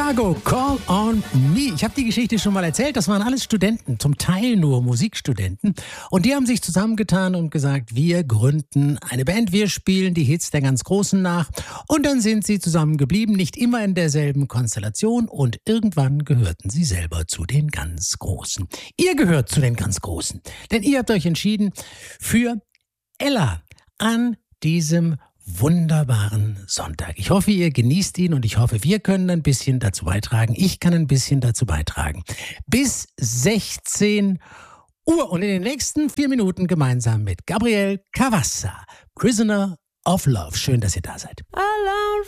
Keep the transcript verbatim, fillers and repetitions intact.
Chicago, Call on Me. Ich habe die Geschichte schon mal erzählt. Das waren alles Studenten, zum Teil nur Musikstudenten. Und die haben sich zusammengetan und gesagt, wir gründen eine Band, wir spielen die Hits der ganz Großen nach. Und dann sind sie zusammengeblieben, nicht immer in derselben Konstellation. Und irgendwann gehörten sie selber zu den ganz Großen. Ihr gehört zu den ganz Großen. Denn ihr habt euch entschieden für Ella an diesem wunderbaren Sonntag. Ich hoffe, ihr genießt ihn und ich hoffe, wir können ein bisschen dazu beitragen. Ich kann ein bisschen dazu beitragen. Bis sechzehn Uhr und in den nächsten vier Minuten gemeinsam mit Gabriel Cavassa, Prisoner of Love. Schön, dass ihr da seid. Alone